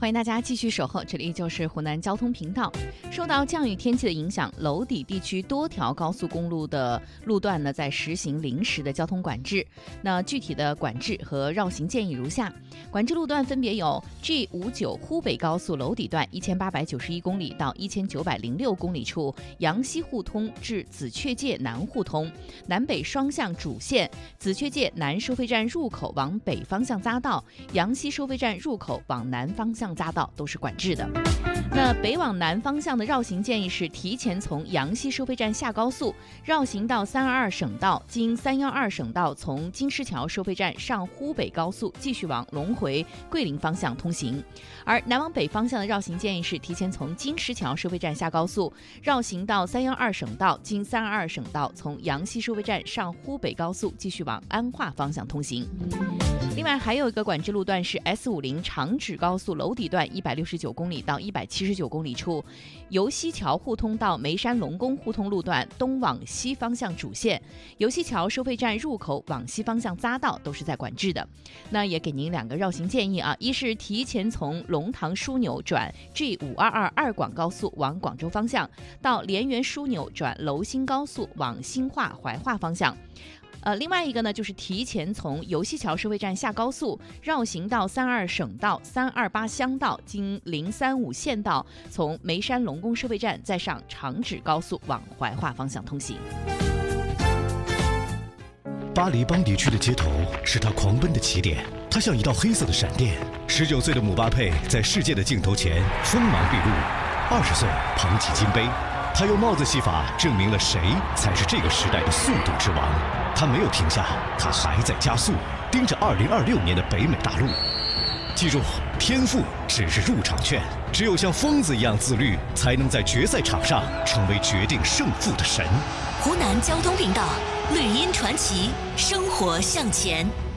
欢迎大家继续守候，这里就是湖南交通频道。受到降雨天气的影响，娄底地区多条高速公路的路段呢，在实行临时的交通管制。那具体的管制和绕行建议如下：管制路段分别有 G59 湖北高速娄底段1891公里到1906公里处，阳西互通至紫雀界南互通，南北双向主线，紫雀界南收费站入口往北方向匝道，阳西收费站入口往南方向匝道都是管制的。那北往南方向的绕行建议是提前从阳西收费站下高速，绕行到322省道，经312省道从金狮桥收费站上湖北高速，继续往龙回、桂林方向通行。而南往北方向的绕行建议是提前从金狮桥收费站下高速，绕行到312省道，经322省道从阳西收费站上湖北高速，继续往安化方向通行。另外还有一个管制路段是 S50 长指高速娄底段169公里到179公里处，由西桥互通到眉山龙宫互通路段东往西方向主线，由西桥收费站入口往西方向匝道都是在管制的。那也给您两个绕行建议啊，一是提前从龙塘枢纽转 G522 二广高速往广州方向，到莲园枢纽转娄新高速往兴化、怀化方向。另外一个呢，就是提前从由西桥收费站下高速，绕行到322省道、328乡道，经035县道，从眉山龙宫收费站再上长指高速往怀化方向通行。 巴黎邦迪区的街头是他狂奔的起点，他像一道黑色的闪电。19岁的姆巴佩在世界的镜头前锋芒毕露，20岁捧起金杯，他用帽子戏法证明了谁才是这个时代的速度之王。他没有停下，他还在加速，盯着2026年的北美大陆。记住，天赋只是入场券，只有像疯子一样自律，才能在决赛场上成为决定胜负的神。 湖南交通频道，绿茵传奇，生活向前。